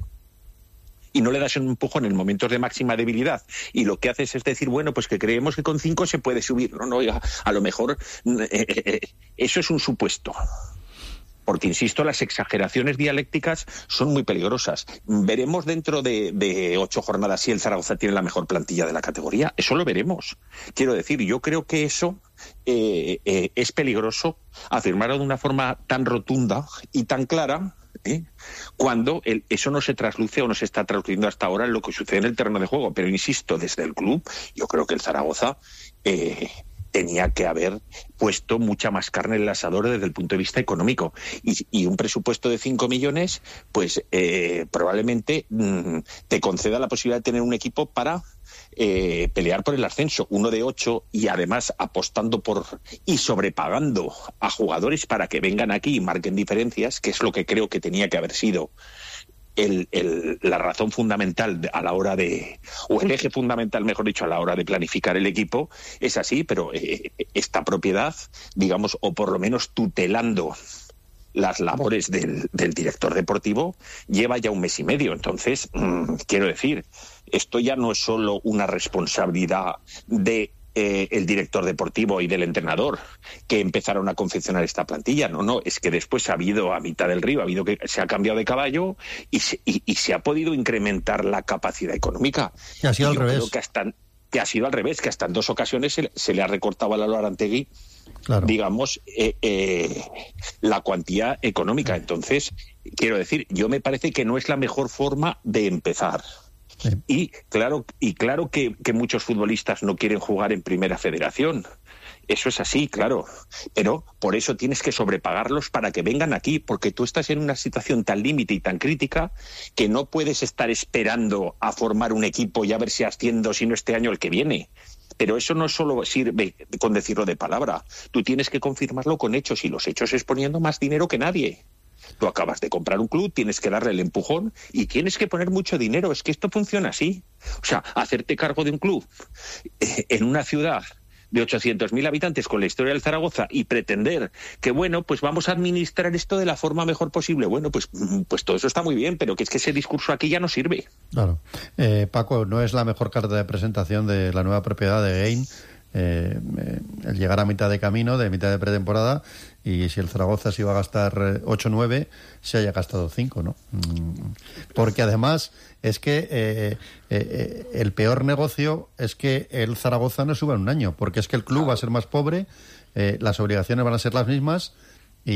y no le das un empujón en momentos de máxima debilidad, y lo que haces es decir, bueno, pues que creemos que con cinco se puede subir. No, no, oiga, a lo mejor eh, eh, eso es un supuesto. Porque, insisto, las exageraciones dialécticas son muy peligrosas. Veremos dentro de, de ocho jornadas si el Zaragoza tiene la mejor plantilla de la categoría. Eso lo veremos. Quiero decir, yo creo que eso eh, eh, es peligroso afirmarlo de una forma tan rotunda y tan clara, ¿eh? cuando el, eso no se trasluce o no se está traduciendo hasta ahora en lo que sucede en el terreno de juego. Pero insisto, desde el club, yo creo que el Zaragoza eh, tenía que haber puesto mucha más carne en el asador desde el punto de vista económico, y, y un presupuesto de cinco millones pues eh, probablemente mmm, te conceda la posibilidad de tener un equipo para Eh, pelear por el ascenso, uno de ocho, y además apostando por y sobrepagando a jugadores para que vengan aquí y marquen diferencias, que es lo que creo que tenía que haber sido el, el, la razón fundamental a la hora de, o el eje fundamental, mejor dicho, a la hora de planificar el equipo, es así, pero eh, esta propiedad, digamos, o por lo menos tutelando las labores del, del director deportivo, lleva ya un mes y medio. Entonces, mmm, quiero decir, esto ya no es solo una responsabilidad de eh, el director deportivo y del entrenador que empezaron a confeccionar esta plantilla. No, no, es que después ha habido a mitad del río, ha habido que se ha cambiado de caballo y se, y, y se ha podido incrementar la capacidad económica. Y ha sido al revés. Creo que, hasta, que ha sido al revés, que hasta en dos ocasiones se, se le ha recortado a Lalo Arantegui, claro, digamos, eh, eh, la cuantía económica. Entonces, quiero decir, yo me parece que no es la mejor forma de empezar. Sí. Y claro, y claro que, que muchos futbolistas no quieren jugar en Primera Federación. Eso es así, claro. Pero por eso tienes que sobrepagarlos para que vengan aquí, porque tú estás en una situación tan límite y tan crítica que no puedes estar esperando a formar un equipo y a ver si asciendo, si no este año, el que viene. Pero eso no solo sirve con decirlo de palabra. Tú tienes que confirmarlo con hechos, y los hechos es poniendo más dinero que nadie. Tú acabas de comprar un club, tienes que darle el empujón y tienes que poner mucho dinero. Es que esto funciona así. O sea, hacerte cargo de un club eh, en una ciudad de ochocientos mil habitantes con la historia del Zaragoza y pretender que, bueno, pues vamos a administrar esto de la forma mejor posible. Bueno, pues, pues todo eso está muy bien, pero que es que ese discurso aquí ya no sirve. Claro. Eh, Paco, no es la mejor carta de presentación de la nueva propiedad de Gain. Eh, eh, el llegar a mitad de camino, de mitad de pretemporada, y si el Zaragoza se iba a gastar ocho o nueve, se haya gastado cinco, ¿no? Porque además es que eh, eh, el peor negocio es que el Zaragoza no suba en un año, porque es que el club va a ser más pobre, eh, las obligaciones van a ser las mismas, y,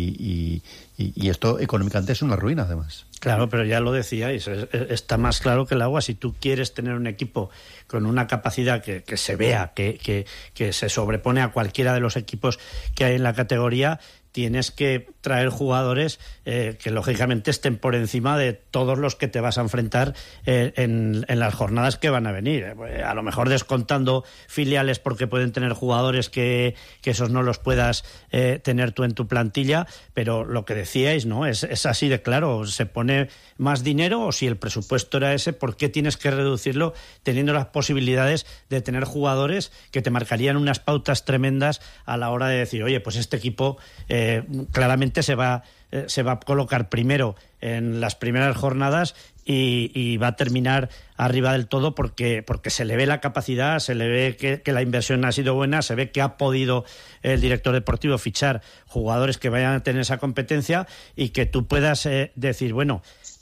y, y, y esto económicamente es una ruina, además. Claro, pero ya lo decíais, está más claro que el agua. Si tú quieres tener un equipo con una capacidad que, que se vea, que, que, que se sobrepone a cualquiera de los equipos que hay en la categoría, tienes que traer jugadores eh, que lógicamente estén por encima de todos los que te vas a enfrentar eh, en, en las jornadas que van a venir. Eh, a lo mejor descontando filiales porque pueden tener jugadores que, que esos no los puedas eh, tener tú en tu plantilla, pero lo que decíais, ¿no? Es, es así de claro. Se pone más dinero, o si el presupuesto era ese, ¿por qué tienes que reducirlo teniendo las posibilidades de tener jugadores que te marcarían unas pautas tremendas a la hora de decir, oye, pues este equipo eh, Eh, claramente se va, eh, se va a colocar primero en las primeras jornadas y, y va a terminar arriba del todo porque, porque se le ve la capacidad, se le ve que, que la inversión ha sido buena, se ve que ha podido el director deportivo fichar jugadores que vayan a tener esa competencia y que tú puedas eh, decir, bueno,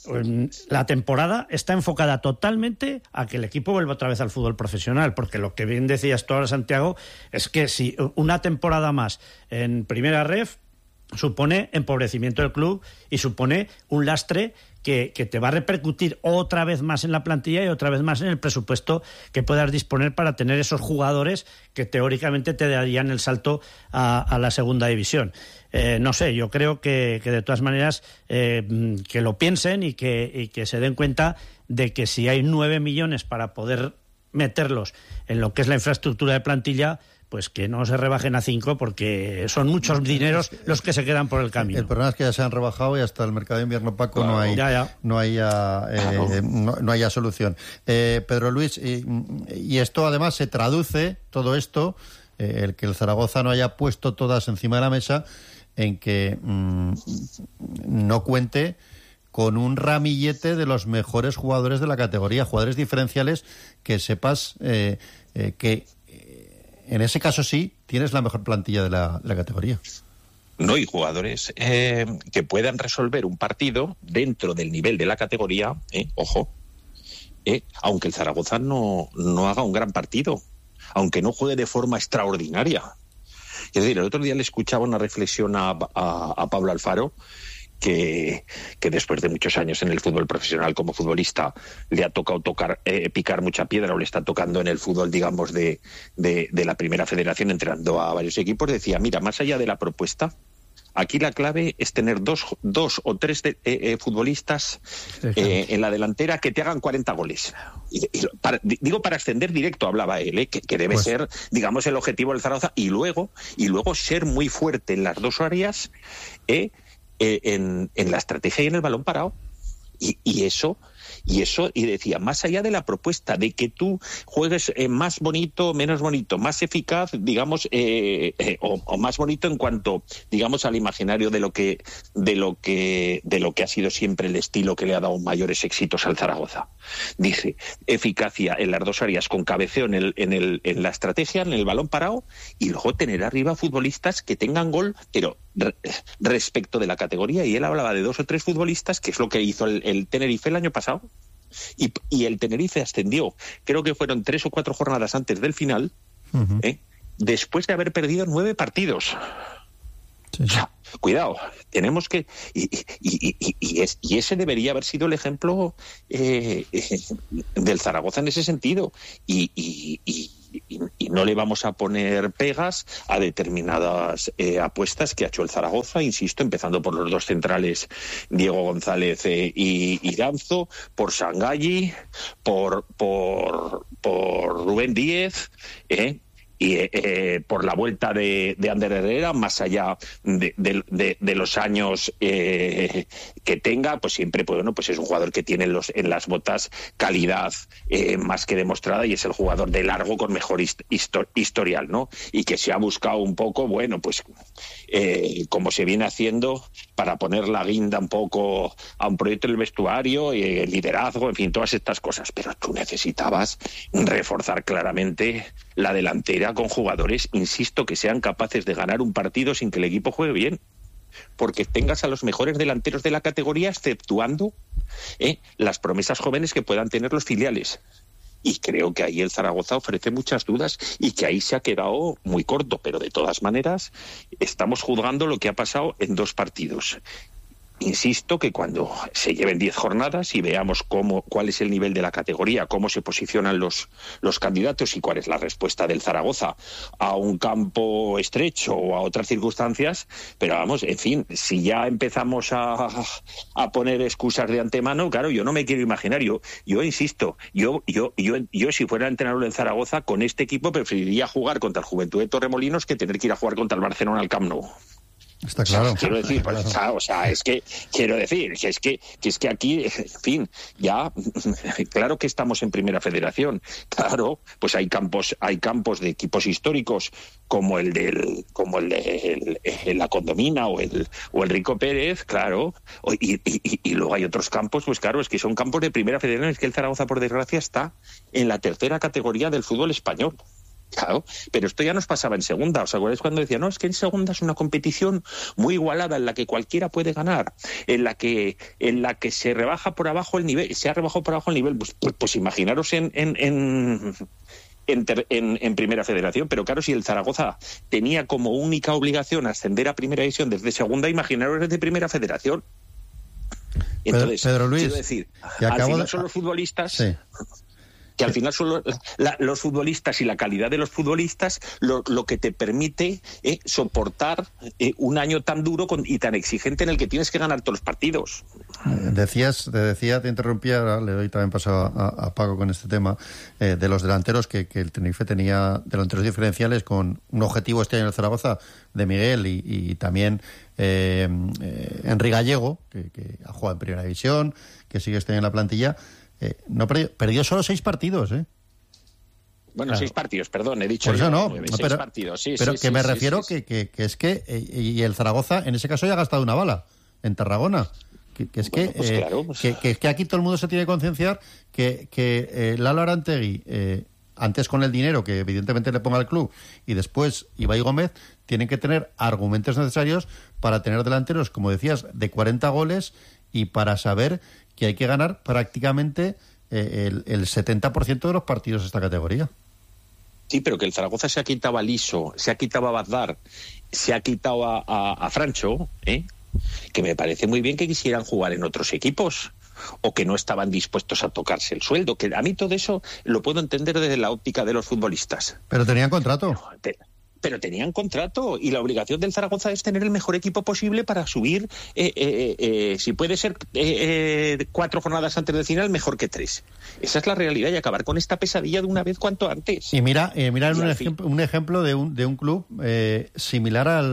la temporada está enfocada totalmente a que el equipo vuelva otra vez al fútbol profesional, porque lo que bien decías tú ahora, Santiago, es que si una temporada más en Primera Ref supone empobrecimiento del club y supone un lastre que, que te va a repercutir otra vez más en la plantilla y otra vez más en el presupuesto que puedas disponer para tener esos jugadores que teóricamente te darían el salto a, a la segunda división. Eh, no sé, yo creo que, que de todas maneras eh, que lo piensen y que, y que se den cuenta de que si hay nueve millones para poder meterlos en lo que es la infraestructura de plantilla, pues que no se rebajen a cinco, porque son muchos dineros los que se quedan por el camino. El problema es que ya se han rebajado y hasta el mercado de invierno, Paco, claro, no hay ya, ya. no hay ya, eh, claro. no, no haya solución. Eh, Pedro Luis, y, y esto además se traduce, todo esto, eh, el que el Zaragoza no haya puesto todas encima de la mesa, en que mmm, no cuente con un ramillete de los mejores jugadores de la categoría, jugadores diferenciales que sepas eh, eh, que en ese caso sí tienes la mejor plantilla de la, la categoría. No, y jugadores eh, que puedan resolver un partido dentro del nivel de la categoría, eh, ojo, eh, aunque el Zaragoza no, no haga un gran partido, aunque no juegue de forma extraordinaria. Es decir, el otro día le escuchaba una reflexión a, a, a Pablo Alfaro, que, que después de muchos años en el fútbol profesional como futbolista le ha tocado tocar eh, picar mucha piedra, o le está tocando en el fútbol, digamos, de, de, de la Primera Federación, entrenando a varios equipos. Decía, mira, más allá de la propuesta, aquí la clave es tener dos, dos o tres de, eh, eh, futbolistas eh, en la delantera que te hagan cuarenta goles. Y, y para, digo, para ascender directo, hablaba él, eh, que, que debe pues. ser, digamos, el objetivo del Zaragoza, y luego, y luego ser muy fuerte en las dos áreas, eh, Eh, en, en la estrategia y en el balón parado. Y, y eso... Y eso, y decía, más allá de la propuesta de que tú juegues eh, más bonito, menos bonito, más eficaz, digamos, eh, eh, o, o más bonito en cuanto, digamos, al imaginario de lo que, de lo que, de lo que ha sido siempre el estilo que le ha dado mayores éxitos al Zaragoza. Dice, eficacia en las dos áreas, con cabeceo en el, en el, en la estrategia, en el balón parado, y luego tener arriba futbolistas que tengan gol, pero re, respecto de la categoría. Y él hablaba de dos o tres futbolistas, que es lo que hizo el, el Tenerife el año pasado. Y, y el Tenerife ascendió, creo que fueron tres o cuatro jornadas antes del final, uh-huh. ¿eh? después de haber perdido nueve partidos. Sí, sí. O sea, cuidado, tenemos que... Y, y, y, y, y, es, y ese debería haber sido el ejemplo eh, eh, del Zaragoza en ese sentido. Y... y, y Y, y no le vamos a poner pegas a determinadas eh, apuestas que ha hecho el Zaragoza, insisto, empezando por los dos centrales, Diego González eh, y, y Ganzo, por Sangalli, por, por, por Rubén Díez, eh, y eh, por la vuelta de, de Ander Herrera, más allá de, de, de, de los años eh, que tenga, pues siempre pues, bueno, pues es un jugador que tiene en, los, en las botas calidad eh, más que demostrada, y es el jugador de largo con mejor hist- histor- historial, ¿no? Y que se ha buscado un poco, bueno, pues eh, como se viene haciendo, para poner la guinda un poco a un proyecto del vestuario, eh, el liderazgo, en fin, todas estas cosas. Pero tú necesitabas reforzar claramente la delantera con jugadores, insisto, que sean capaces de ganar un partido sin que el equipo juegue bien, porque tengas a los mejores delanteros de la categoría, exceptuando eh, las promesas jóvenes que puedan tener los filiales. Y creo que ahí el Zaragoza ofrece muchas dudas y que ahí se ha quedado muy corto, pero de todas maneras estamos juzgando lo que ha pasado en dos partidos. Insisto que cuando se lleven diez jornadas y veamos cómo, cuál es el nivel de la categoría, cómo se posicionan los, los candidatos y cuál es la respuesta del Zaragoza a un campo estrecho o a otras circunstancias, pero vamos, en fin, si ya empezamos a, a poner excusas de antemano, claro, yo no me quiero imaginar, yo, yo insisto, yo, yo, yo, yo si fuera entrenador del Zaragoza, con este equipo preferiría jugar contra el Juventud de Torremolinos que tener que ir a jugar contra el Barcelona al Camp Nou. Está claro. O sea, quiero decir, pues, claro, o sea, es que quiero decir que es que, que es que aquí, en fin, ya claro que estamos en Primera Federación, claro, pues hay campos, hay campos de equipos históricos como el del, como el de el, el, la Condomina o el o el Rico Pérez, claro, y, y, y luego hay otros campos, pues claro, es que son campos de Primera Federación, es que el Zaragoza, por desgracia, está en la tercera categoría del fútbol español. Claro, pero esto ya nos pasaba en segunda. ¿Os acordáis cuando decía, no, es que en segunda es una competición muy igualada en la que cualquiera puede ganar, en la que en la que se rebaja por abajo el nivel, se ha rebajado por abajo el nivel? Pues, pues, pues imaginaros en en, en, en, en en Primera Federación. Pero claro, si el Zaragoza tenía como única obligación ascender a Primera División desde segunda, imaginaros desde Primera Federación. Entonces, Pedro, Pedro Luis, quiero decir, que al acabo final de... son los futbolistas... Sí. que al final son los, la, los futbolistas y la calidad de los futbolistas lo, lo que te permite eh, soportar eh, un año tan duro con, y tan exigente en el que tienes que ganar todos los partidos. Decías, te decía, te interrumpía, le doy también paso a, a Paco con este tema, eh, de los delanteros, que, que el Tenerife tenía delanteros diferenciales con un objetivo este año en el Zaragoza de Miguel y, y también eh, eh, Henry Gallego, que, que ha jugado en Primera División, que sigue este año en la plantilla. Eh, no perdió, perdió solo seis partidos, ¿eh? Bueno, claro. seis partidos, perdón, he dicho Por eso yo, no, nueve, no, seis pero, partidos, sí, pero sí, que sí, me sí, refiero sí, sí. Que, que, que es que, eh, y el Zaragoza en ese caso ya ha gastado una bala en Tarragona. Que, que es bueno, que, pues eh, claro, pues... que, que, que aquí todo el mundo se tiene que concienciar que, que eh, Lalo Arantegui, eh, antes con el dinero que evidentemente le ponga al club y después Ibai Gómez, tienen que tener argumentos necesarios para tener delanteros, como decías, de cuarenta goles y para saber que hay que ganar prácticamente eh, el, el setenta por ciento de los partidos de esta categoría. Sí, pero que el Zaragoza se ha quitado a Liso, se ha quitado a Bazdar, se ha quitado a, a, a Francho, ¿eh? Que me parece muy bien que quisieran jugar en otros equipos o que no estaban dispuestos a tocarse el sueldo, que a mí todo eso lo puedo entender desde la óptica de los futbolistas. Pero tenían contrato. Pero, pero tenían contrato y la obligación del Zaragoza es tener el mejor equipo posible para subir, eh, eh, eh, si puede ser eh, eh, cuatro jornadas antes del final, mejor que tres. Esa es la realidad y acabar con esta pesadilla de una vez cuanto antes. Y mira, eh, mira y un, ejemplo, un ejemplo de un, de un club eh, similar al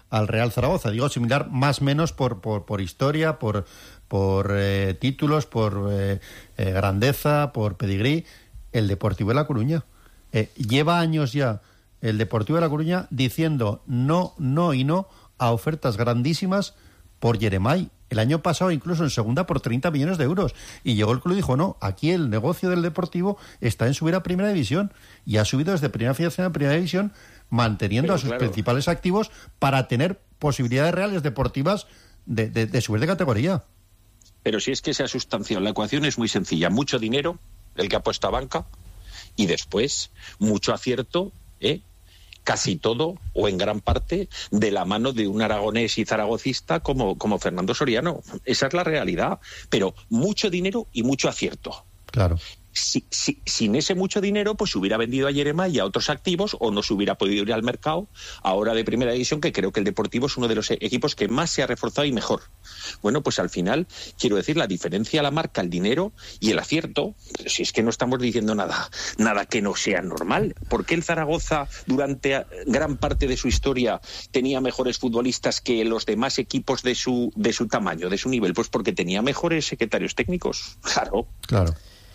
al Real Zaragoza. Digo similar más o menos por, por, por historia, por, por eh, títulos, por eh, eh, grandeza, por pedigrí, el Deportivo de La Coruña. Eh, lleva años ya el Deportivo de La Coruña diciendo no, no y no a ofertas grandísimas por Yeremay. El año pasado incluso en segunda por treinta millones de euros. Y llegó el club y dijo, no, aquí el negocio del Deportivo está en subir a Primera División. Y ha subido desde Primera Federación a Primera División, manteniendo Pero, a sus claro. principales activos para tener posibilidades reales deportivas de, de, de subir de categoría. Pero si es que se ha sustanciado, la ecuación es muy sencilla. Mucho dinero, el que ha puesto a banca, y después mucho acierto, ¿eh? Casi todo, o en gran parte, de la mano de un aragonés y zaragocista como, como Fernando Soriano. Esa es la realidad. Pero mucho dinero y mucho acierto. Claro. Si, si, sin ese mucho dinero, pues se hubiera vendido a Yeremay y a otros activos, o no se hubiera podido ir al mercado ahora de Primera División, que creo que el Deportivo es uno de los equipos que más se ha reforzado y mejor. Bueno, pues al final, quiero decir, la diferencia la marca el dinero y el acierto. Pero si es que no estamos diciendo nada, nada que no sea normal. ¿Por qué el Zaragoza, durante gran parte de su historia, tenía mejores futbolistas que los demás equipos de su, de su tamaño, de su nivel? Pues porque tenía mejores secretarios técnicos. Claro. Claro.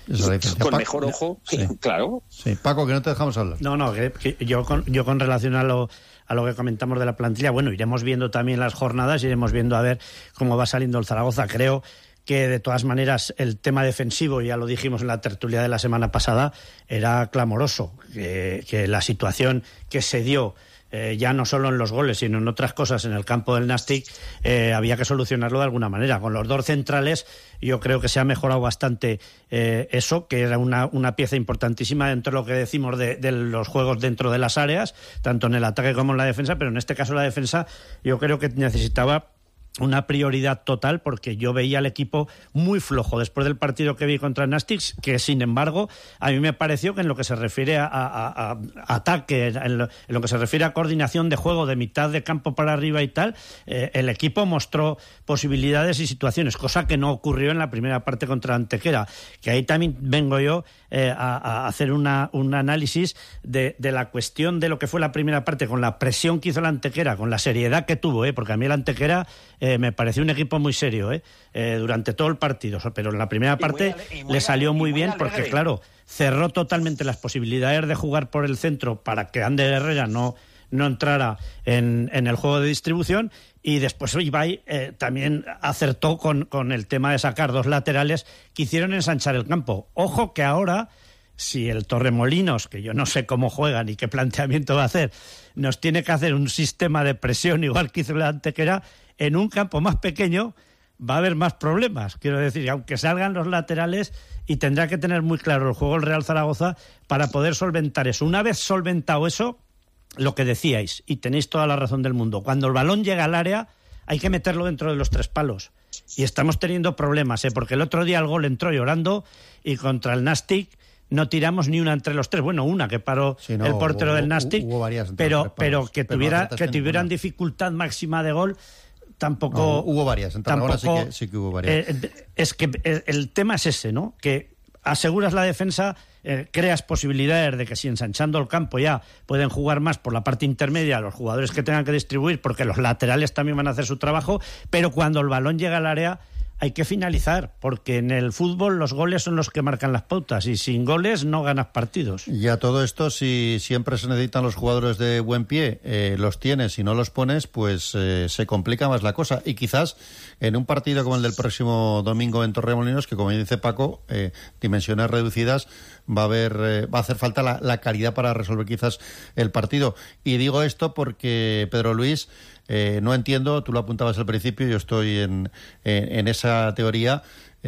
Con Paco, mejor ojo, sí. Claro. Sí, Paco, que no te dejamos hablar. No, no, que, que yo, con, yo con relación a lo, a lo que comentamos de la plantilla, bueno, iremos viendo también las jornadas, iremos viendo a ver cómo va saliendo el Zaragoza. Creo que de todas maneras el tema defensivo, ya lo dijimos en la tertulia de la semana pasada, era clamoroso, que, que la situación que se dio Eh, ya no solo en los goles, sino en otras cosas en el campo del Nastic, eh, había que solucionarlo de alguna manera. Con los dos centrales yo creo que se ha mejorado bastante eh, eso, que era una, una pieza importantísima dentro de lo que decimos de, de los juegos dentro de las áreas, tanto en el ataque como en la defensa, pero en este caso la defensa yo creo que necesitaba una prioridad total, porque yo veía al equipo muy flojo después del partido que vi contra el Nastic, que sin embargo a mí me pareció que en lo que se refiere a, a, a ataque, en lo, en lo que se refiere a coordinación de juego de mitad de campo para arriba y tal, eh, el equipo mostró posibilidades y situaciones, cosa que no ocurrió en la primera parte contra Antequera, que ahí también vengo yo eh, a, a hacer una, un análisis de, de la cuestión de lo que fue la primera parte, con la presión que hizo la Antequera, con la seriedad que tuvo, eh, porque a mí el Antequera Eh, me pareció un equipo muy serio eh, eh, durante todo el partido, pero en la primera parte muy, muy le salió muy, muy bien alegre. Porque claro, cerró totalmente las posibilidades de jugar por el centro para que Ander Herrera no, no entrara en, en el juego de distribución, y después Ibai eh, también acertó con, con el tema de sacar dos laterales que hicieron ensanchar el campo. Ojo que ahora, si el Torremolinos, que yo no sé cómo juega ni qué planteamiento va a hacer, nos tiene que hacer un sistema de presión igual que hizo la Antequera, en un campo más pequeño va a haber más problemas. Quiero decir, aunque salgan los laterales, y tendrá que tener muy claro el juego el Real Zaragoza para poder solventar eso. Una vez solventado eso, lo que decíais, y tenéis toda la razón del mundo, cuando el balón llega al área hay que meterlo dentro de los tres palos. Y estamos teniendo problemas, ¿eh? Porque el otro día el gol entró llorando y contra el Nastic no tiramos ni una entre los tres. Bueno, una que paró sí, no, el portero hubo, del Nastic, hubo varias pero, pero que, pero tuviera, que tuvieran dificultad máxima de gol tampoco... No, hubo varias, en Tarragona sí que, sí que hubo varias. Eh, es que el, el tema es ese, ¿no? Que aseguras la defensa, eh, creas posibilidades de que si ensanchando el campo ya pueden jugar más por la parte intermedia los jugadores que tengan que distribuir, porque los laterales también van a hacer su trabajo, pero cuando el balón llega al área hay que finalizar, porque en el fútbol los goles son los que marcan las pautas, y sin goles no ganas partidos. Y a todo esto, si siempre se necesitan los jugadores de buen pie, eh, los tienes y no los pones, pues eh, se complica más la cosa. Y quizás en un partido como el del próximo domingo en Torremolinos, que como dice Paco, eh, dimensiones reducidas, va a haber, eh, va a hacer falta la, la calidad para resolver quizás el partido. Y digo esto porque Pedro Luis, Eh, no entiendo, tú lo apuntabas al principio, yo estoy en, en, en esa teoría,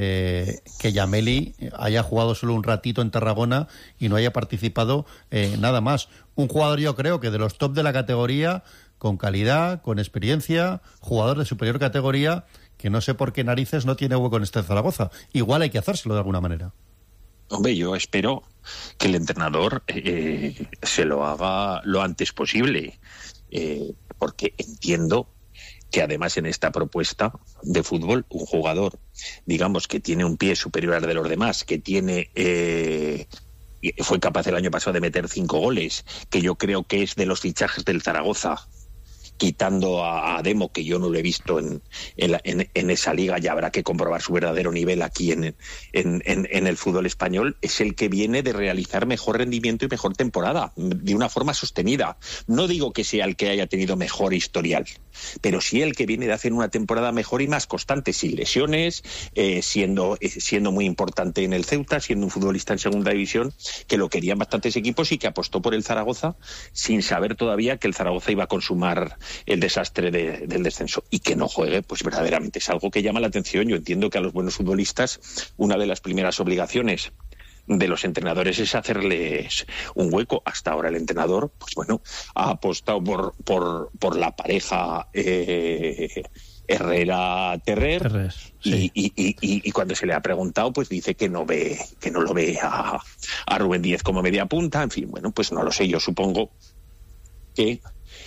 eh, que Yameli haya jugado solo un ratito en Tarragona y no haya participado eh, nada más. Un jugador, yo creo que de los top de la categoría, con calidad, con experiencia, jugador de superior categoría, que no sé por qué narices no tiene hueco en este Zaragoza. Igual hay que hacérselo de alguna manera. Hombre, yo espero que el entrenador eh, se lo haga lo antes posible. Eh, porque entiendo que además en esta propuesta de fútbol, un jugador, digamos, que tiene un pie superior al de los demás, que tiene eh, fue capaz el año pasado de meter cinco goles, que yo creo que es de los fichajes del Zaragoza quitando a, a Demo, que yo no lo he visto en, en, la, en, en esa liga, ya habrá que comprobar su verdadero nivel aquí en, en, en, en el fútbol español, es el que viene de realizar mejor rendimiento y mejor temporada, de una forma sostenida. No digo que sea el que haya tenido mejor historial, pero sí el que viene de hacer una temporada mejor y más constante, sin lesiones, eh, siendo, eh, siendo muy importante en el Ceuta, siendo un futbolista en segunda división, que lo querían bastantes equipos y que apostó por el Zaragoza sin saber todavía que el Zaragoza iba a consumar el desastre de, del descenso. Y que no juegue, pues verdaderamente es algo que llama la atención. Yo entiendo que a los buenos futbolistas una de las primeras obligaciones de los entrenadores es hacerles un hueco. Hasta ahora el entrenador, pues bueno, ha apostado por, por, por la pareja eh, Herrera-Terrer, Terrer, sí. y, y, y, y cuando se le ha preguntado, pues dice que no ve, que no lo ve a, a Rubén Díez como media punta. En fin, bueno, pues no lo sé, yo supongo que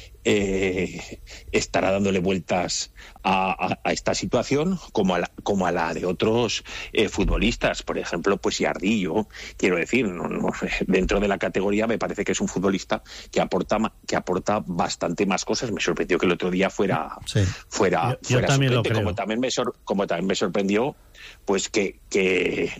Eh, estará dándole vueltas a, a, a esta situación como a la, como a la de otros eh, futbolistas, por ejemplo, pues Yardillo, quiero decir, no, no, dentro de la categoría me parece que es un futbolista que aporta que aporta bastante más cosas. Me sorprendió que el otro día fuera sí. fuera, yo, fuera yo también lo creo. como también me sor, como también me sorprendió pues que que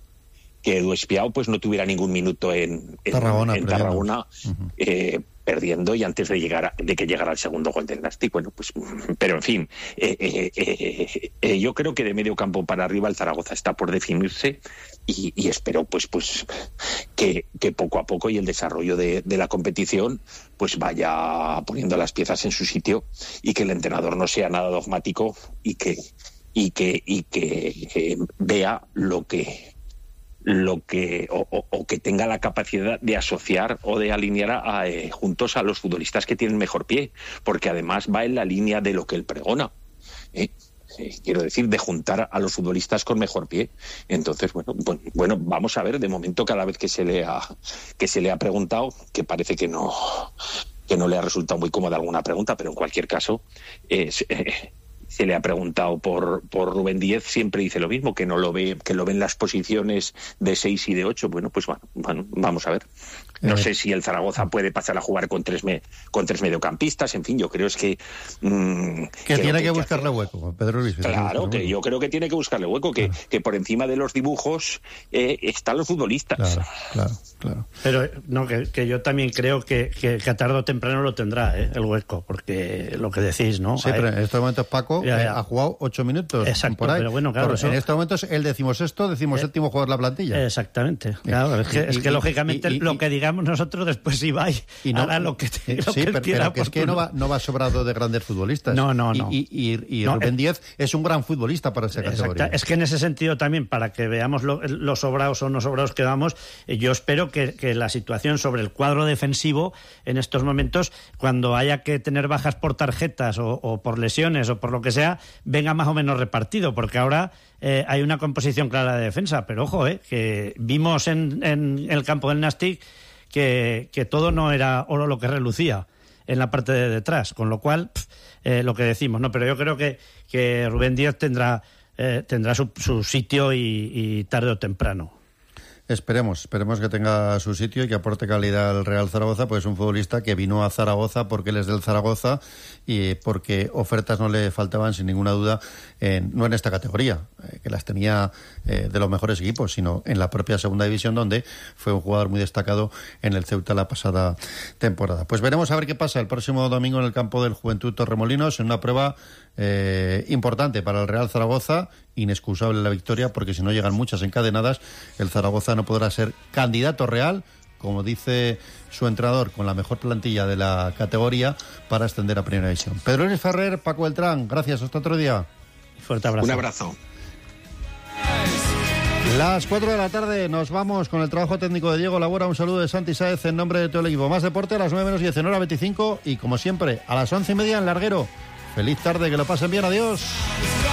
que Edu Espiao pues no tuviera ningún minuto en, en Tarragona, en Tarragona uh-huh. eh, perdiendo y antes de llegar a, de que llegara el segundo gol del Nastic. Bueno, pues, pero en fin, eh, eh, eh, eh, yo creo que de medio campo para arriba el Zaragoza está por definirse y, y espero pues pues que, que poco a poco y el desarrollo de, de la competición pues vaya poniendo las piezas en su sitio y que el entrenador no sea nada dogmático y que y que y que eh, vea lo que lo que o, o, o que tenga la capacidad de asociar o de alinear a, a, eh, juntos a los futbolistas que tienen mejor pie, porque además va en la línea de lo que él pregona, ¿eh? Eh, quiero decir, de juntar a los futbolistas con mejor pie. Entonces, bueno, bueno, bueno, vamos a ver. De momento, cada vez que se le ha que se le ha preguntado, que parece que no que no le ha resultado muy cómoda alguna pregunta, pero en cualquier caso, eh, eh, se le ha preguntado por por Rubén Díez, siempre dice lo mismo, que no lo ve, que lo ven las posiciones de seis y de ocho. Bueno, pues bueno, bueno vamos a ver. No sé si el Zaragoza puede pasar a jugar con tres me, con tres mediocampistas. En fin, yo creo es que mmm, que tiene que, que buscarle que hueco, Pedro Luis. Claro, que yo creo que tiene que buscarle hueco, que, claro. que por encima de los dibujos eh, están los futbolistas. Claro, claro, claro. Pero no, que, que yo también creo que, que, que a tarde o temprano lo tendrá, ¿eh? El hueco, porque lo que decís, ¿no? Sí, pero en estos momentos Paco ya, ya. ha jugado ocho minutos. Exacto, por ahí. Pero bueno, claro. Por, eso... En estos momentos el decimosexto, decimoséptimo eh, jugador de la plantilla. Exactamente. Claro, es que, es que y, lógicamente y, y, lo que digamos nosotros después Ibai y no, hará lo que, te, lo sí, que pero, pero que es que no va, no va sobrado de grandes futbolistas. No, no, no. Y, y, y, y no, Rubén Díez es un gran futbolista para esa exacta. categoría. Es que en ese sentido también, para que veamos los lo sobrados o no sobrados que vamos, yo espero que, que la situación sobre el cuadro defensivo en estos momentos, cuando haya que tener bajas por tarjetas o, o por lesiones o por lo que sea, venga más o menos repartido, porque ahora eh, hay una composición clara de defensa. Pero ojo, eh, que vimos en, en el campo del Nastic Que, que todo no era oro lo que relucía en la parte de detrás, con lo cual pff, eh, lo que decimos, no, pero yo creo que, que Rubén Díaz tendrá eh, tendrá su, su sitio y, y tarde o temprano. Esperemos, esperemos que tenga su sitio y que aporte calidad al Real Zaragoza, pues es un futbolista que vino a Zaragoza porque él es del Zaragoza y porque ofertas no le faltaban sin ninguna duda, en, no en esta categoría, eh, que las tenía eh, de los mejores equipos, sino en la propia segunda división, donde fue un jugador muy destacado en el Ceuta la pasada temporada. Pues veremos a ver qué pasa el próximo domingo en el campo del Juventud Torremolinos, en una prueba eh, importante para el Real Zaragoza, inexcusable la victoria, porque si no llegan muchas encadenadas, el Zaragoza no podrá ser candidato real, como dice su entrenador, con la mejor plantilla de la categoría para ascender a Primera División. Pedro Luis Ferrer, Paco Beltrán, gracias, hasta otro día. Fuerte abrazo. Un abrazo. Las cuatro de la tarde nos vamos con el trabajo técnico de Diego Labora. Un saludo de Santi Sáez en nombre de todo el equipo. Más deporte a las nueve menos diez en hora veinticinco y como siempre a las once y media en Larguero. Feliz tarde, que lo pasen bien, adiós.